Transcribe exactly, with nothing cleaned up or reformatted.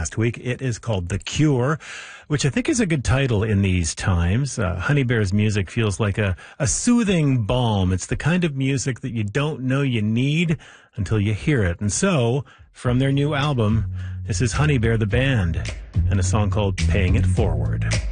last week. It is called The Cure, which I think is a good title in these times. Uh, Honey Bear's music feels like a, a soothing balm. It's the kind of music that you don't know you need until you hear it. And so, from their new album, this is Honey Bear the Band and a song called Paying It Forward.